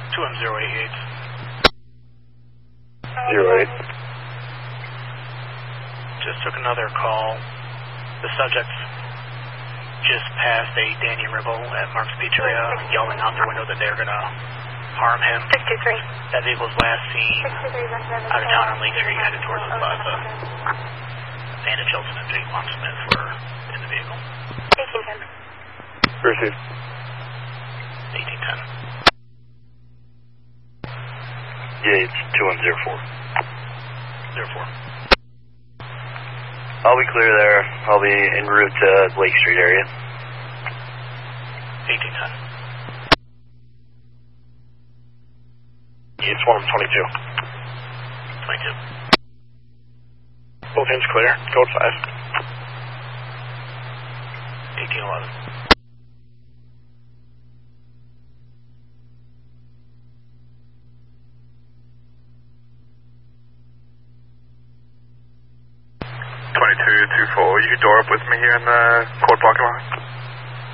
2M088. 08. Just took another call. The subject just passed a Danny Ribble at Mark's Pizzeria, yelling out the window that they're going to harm him. 623. That vehicle was last seen out of town on Lake Street, headed towards the plaza. Anna Chilton and Jake Locksmith were in the vehicle. 1810. Received. 1810. Yates, 2104. 04. I'll be clear there. I'll be en route to Lake Street area. 1810. Yates, 122. 22. Both ends clear. Code 5. 1811. You can door up with me here in the court parking lot.